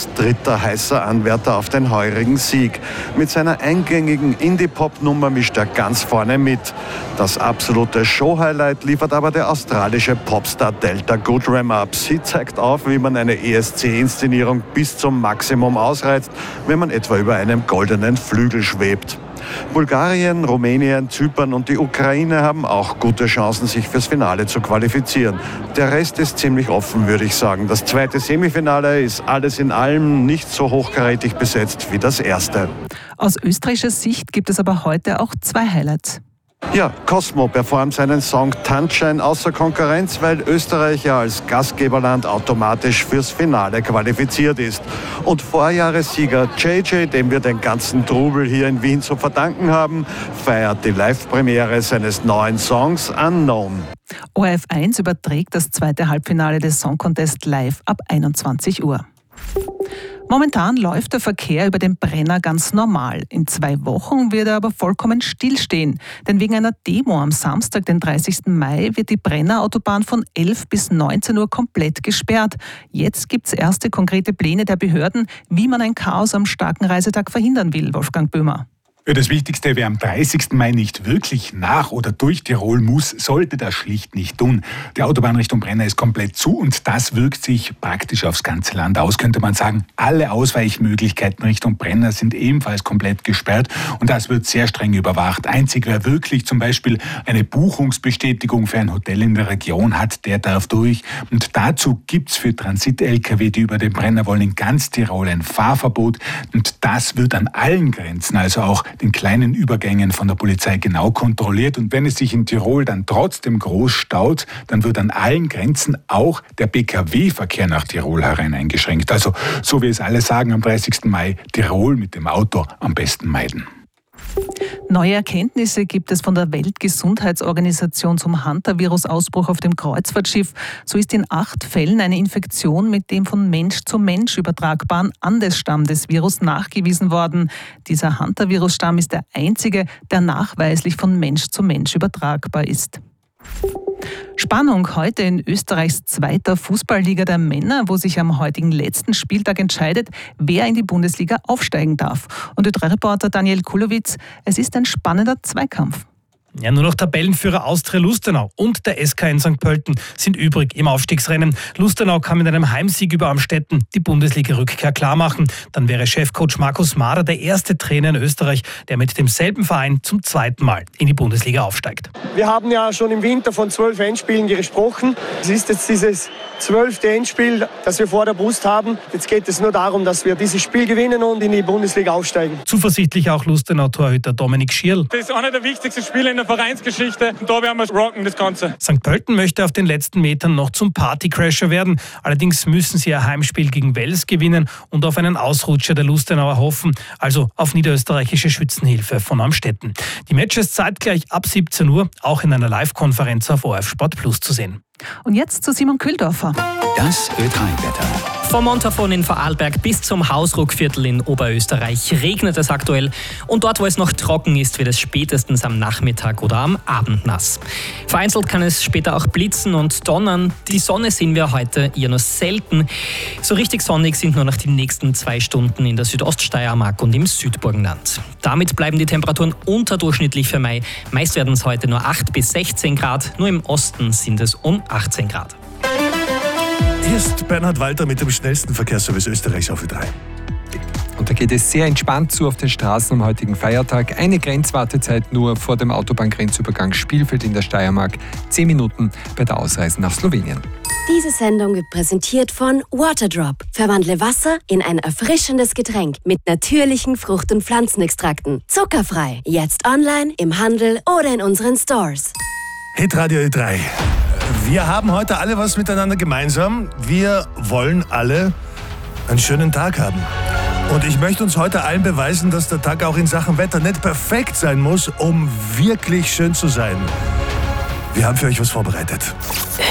als dritter heißer Anwärter auf den heurigen Sieg. Mit seiner eingängigen Indie-Pop-Nummer mischt er ganz vorne mit. Das absolute Show-Highlight liefert aber der australische Popstar Delta Goodrem ab. Sie zeigt auf, wie man eine ESC-Inszenierung bis zum Maximum ausreizt, wenn man etwa über einem goldenen Flügel schwebt. Bulgarien, Rumänien, Zypern und die Ukraine haben auch gute Chancen, sich fürs Finale zu qualifizieren. Der Rest ist ziemlich offen, würde ich sagen. Das zweite Semifinale ist alles in allem nicht so hochkarätig besetzt wie das erste. Aus österreichischer Sicht gibt es aber heute auch zwei Highlights. Ja, Cosmo performt seinen Song Tanzschein außer Konkurrenz, weil Österreich ja als Gastgeberland automatisch fürs Finale qualifiziert ist. Und Vorjahressieger JJ, dem wir den ganzen Trubel hier in Wien zu verdanken haben, feiert die Live-Premiere seines neuen Songs Unknown. ORF1 überträgt das zweite Halbfinale des Song Contest live ab 21 Uhr. Momentan läuft der Verkehr über den Brenner ganz normal. In 2 Wochen wird er aber vollkommen stillstehen. Denn wegen einer Demo am Samstag, den 30. Mai, wird die Brenner-Autobahn von 11 bis 19 Uhr komplett gesperrt. Jetzt gibt es erste konkrete Pläne der Behörden, wie man ein Chaos am starken Reisetag verhindern will, Wolfgang Böhmer. Das Wichtigste, wer am 30. Mai nicht wirklich nach oder durch Tirol muss, sollte das schlicht nicht tun. Die Autobahn Richtung Brenner ist komplett zu und das wirkt sich praktisch aufs ganze Land aus, könnte man sagen. Alle Ausweichmöglichkeiten Richtung Brenner sind ebenfalls komplett gesperrt und das wird sehr streng überwacht. Einzig wer wirklich zum Beispiel eine Buchungsbestätigung für ein Hotel in der Region hat, der darf durch. Und dazu gibt's für Transit-Lkw, die über den Brenner wollen, in ganz Tirol ein Fahrverbot und das wird an allen Grenzen, also auch den kleinen Übergängen von der Polizei genau kontrolliert. Und wenn es sich in Tirol dann trotzdem groß staut, dann wird an allen Grenzen auch der Pkw-Verkehr nach Tirol herein eingeschränkt. Also, so wie es alle sagen, am 30. Mai Tirol mit dem Auto am besten meiden. Neue Erkenntnisse gibt es von der Weltgesundheitsorganisation zum Hantavirus-Ausbruch auf dem Kreuzfahrtschiff. So ist in 8 Fällen eine Infektion mit dem von Mensch zu Mensch übertragbaren Andes-Stamm des Virus nachgewiesen worden. Dieser Hantavirus-Stamm ist der einzige, der nachweislich von Mensch zu Mensch übertragbar ist. Spannung heute in Österreichs 2. Fußballliga der Männer, wo sich am heutigen letzten Spieltag entscheidet, wer in die Bundesliga aufsteigen darf. Und Ö3-Reporter Daniel Kulowitz, es ist ein spannender Zweikampf. Ja, nur noch Tabellenführer Austria Lustenau und der SK in St. Pölten sind übrig im Aufstiegsrennen. Lustenau kann mit einem Heimsieg über Amstetten die Bundesliga-Rückkehr klarmachen. Dann wäre Chefcoach Markus Mader der erste Trainer in Österreich, der mit demselben Verein zum 2. Mal in die Bundesliga aufsteigt. Wir haben ja schon im Winter von 12 Endspielen gesprochen. Es ist jetzt dieses 12. Endspiel, das wir vor der Brust haben. Jetzt geht es nur darum, dass wir dieses Spiel gewinnen und in die Bundesliga aufsteigen. Zuversichtlich auch Lustenau-Torhüter Dominik Schierl. Das ist einer der wichtigsten Spiele in der Vereinsgeschichte und da werden wir rocken, das Ganze. St. Pölten möchte auf den letzten Metern noch zum Partycrasher werden. Allerdings müssen sie ihr Heimspiel gegen Wels gewinnen und auf einen Ausrutscher der Lustenauer hoffen, also auf niederösterreichische Schützenhilfe von Amstetten. Die Matches zeitgleich ab 17 Uhr, auch in einer Live-Konferenz auf ORF Sport Plus zu sehen. Und jetzt zu Simon Kühldorfer. Das Ö3-Wetter. Vom Montafon in Vorarlberg bis zum Hausruckviertel in Oberösterreich regnet es aktuell. Und dort, wo es noch trocken ist, wird es spätestens am Nachmittag oder am Abend nass. Vereinzelt kann es später auch blitzen und donnern. Die Sonne sehen wir heute eher nur selten. So richtig sonnig sind nur noch die nächsten 2 Stunden in der Südoststeiermark und im Südburgenland. Damit bleiben die Temperaturen unterdurchschnittlich für Mai. Meist werden es heute nur 8 bis 16 Grad, nur im Osten sind es um 18 Grad. Hier ist Bernhard Walter mit dem schnellsten Verkehrsservice Österreichs auf Ö3. Und da geht es sehr entspannt zu auf den Straßen am heutigen Feiertag. Eine Grenzwartezeit nur vor dem Autobahngrenzübergang Spielfeld in der Steiermark. 10 Minuten bei der Ausreise nach Slowenien. Diese Sendung wird präsentiert von Waterdrop. Verwandle Wasser in ein erfrischendes Getränk mit natürlichen Frucht- und Pflanzenextrakten. Zuckerfrei. Jetzt online, im Handel oder in unseren Stores. Hitradio Ö3. Wir haben heute alle was miteinander gemeinsam. Wir wollen alle einen schönen Tag haben. Und ich möchte uns heute allen beweisen, dass der Tag auch in Sachen Wetter nicht perfekt sein muss, um wirklich schön zu sein. Wir haben für euch was vorbereitet.